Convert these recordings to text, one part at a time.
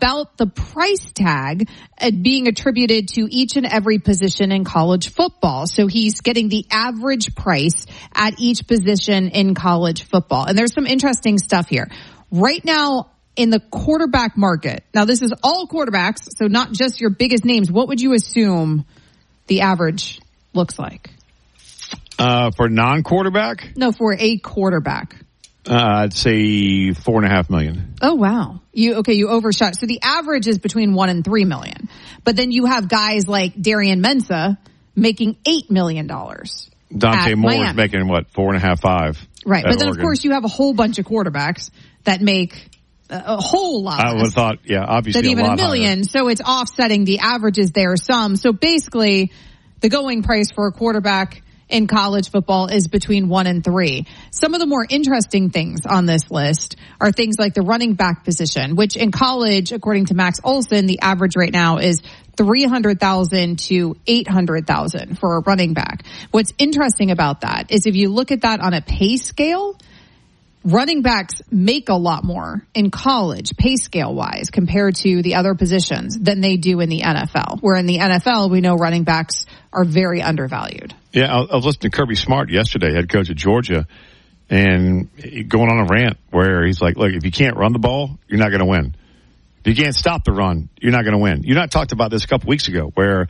about the price tag being attributed to each and every position in college football. So he's getting the average price at each position in college football. And there's some interesting stuff here. Right now, in the quarterback market, now this is all quarterbacks, so not just your biggest names, what would you assume the average looks like? For non-quarterback? No, for a quarterback. I'd say $4.5 million. Oh, wow. You overshot. So the average is between $1 and $3 million. But then you have guys like Darian Mensah making $8 million. Dante Moore's making what, 4.5, 5. Right. But then, of course, you have a whole bunch of quarterbacks that make a whole lot. I would have thought, obviously than even a lot $1 million. Higher. So it's offsetting the averages there some. So basically, the going price for a quarterback in college football is between 1 and 3. Some of the more interesting things on this list are things like the running back position, which in college, according to Max Olson, the average right now is $300,000 to $800,000 for a running back. What's interesting about that is if you look at that on a pay scale, running backs make a lot more in college, pay scale wise, compared to the other positions than they do in the NFL. Where in the NFL, we know running backs are very undervalued. Yeah, I was listening to Kirby Smart yesterday, head coach of Georgia, and going on a rant where he's like, look, if you can't run the ball, you're not going to win. If you can't stop the run, you're not going to win. You and I talked about this a couple weeks ago where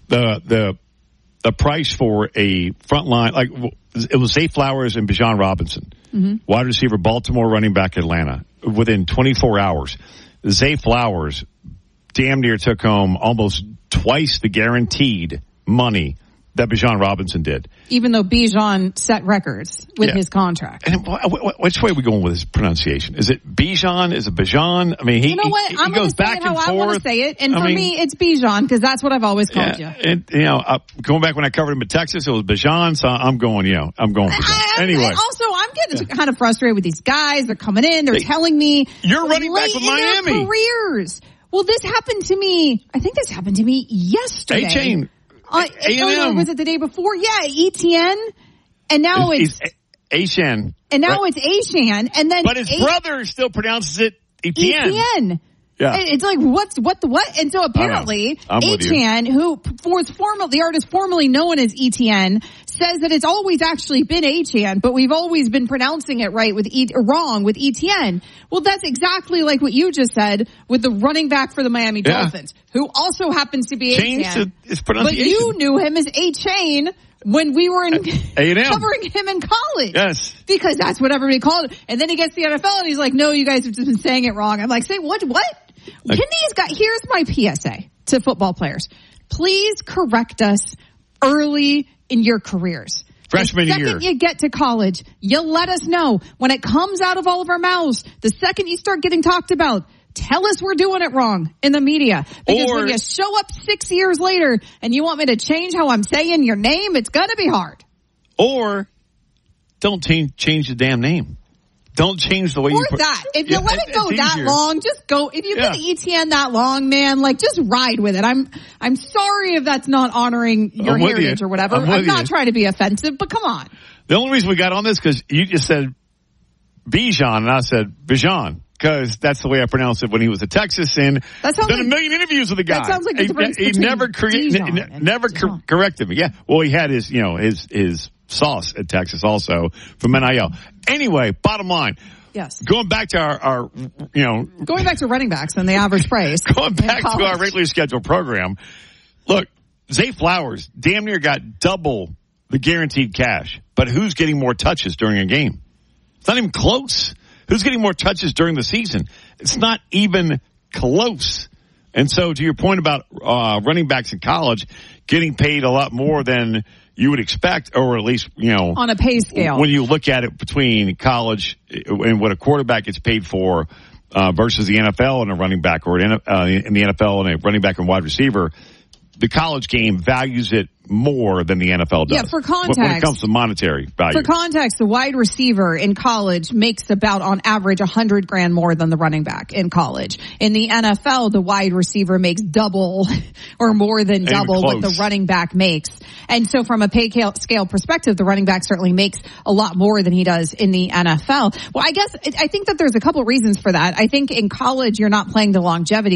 the price for a front line, like it was Zay Flowers and Bijan Robinson, wide receiver, Baltimore, running back, Atlanta. Within 24 hours, Zay Flowers damn near took home almost twice the guaranteed money that Bijan Robinson did. Even though Bijan set records with his contract. And which way are we going with his pronunciation? Is it Bijan? Is it Bijan? I mean, he goes back and forth. I want to say it. And for me, it's Bijan because that's what I've always called you. And, going back when I covered him in Texas, it was Bijan. So I'm going Bijan. Anyway. Also, I'm getting kind of frustrated with these guys. They're coming in. They're telling me. You're running back with Miami. Their careers. Well, this happened to me. I think this happened to me yesterday. A-Chain. A&M. Was it the day before? Yeah, Etienne. And now it's Achane. And now it's Achane. And then but his brother still pronounces it Etienne. Yeah. It's like, what? And so apparently, Achane, who was the artist formerly known as Etienne, says that it's always actually been Achane, but we've always been pronouncing it right wrong with Etienne. Well, that's exactly like what you just said with the running back for the Miami Dolphins, who also happens to be Achane. His pronunciation. But you knew him as Achane when we were covering him in college. Yes. Because that's what everybody called it. And then he gets the NFL and he's like, no, you guys have just been saying it wrong. I'm like, say what? Can these guys, here's my PSA to football players. Please correct us early in your careers. Freshman year. The second you get to college, you let us know. When it comes out of all of our mouths, the second you start getting talked about, tell us we're doing it wrong in the media. Because when you show up 6 years later and you want me to change how I'm saying your name, it's going to be hard. Or don't change the damn name. Don't change the way you put that. If you let it go that long, just go. If you've been ETN that long, man, like just ride with it. I'm sorry if that's not honoring your heritage or whatever. I'm not trying to be offensive, but come on. The only reason we got on this because you just said Bijan and I said Bijan. Because that's the way I pronounced it when he was at Texas, and done a million interviews with the guy. That sounds like the difference he never corrected me. Yeah, well, he had his sauce at Texas also from NIL. Anyway, bottom line. Yes. Going back to our going back to running backs and the average price. Going back to our regularly scheduled program. Look, Zay Flowers damn near got double the guaranteed cash, but who's getting more touches during a game? It's not even close. Who's getting more touches during the season? It's not even close. And so to your point about running backs in college getting paid a lot more than you would expect, or at least, on a pay scale. When you look at it between college and what a quarterback gets paid for versus the NFL and a running back, or in the NFL and a running back and wide receiver, the college game values it more than the NFL does. Yeah, for context. When it comes to monetary value. For context, the wide receiver in college makes about, on average, $100,000 more than the running back in college. In the NFL, the wide receiver makes double or more than double what the running back makes. And so from a pay scale perspective, the running back certainly makes a lot more than he does in the NFL. Well, I think that there's a couple reasons for that. I think in college, you're not playing the longevity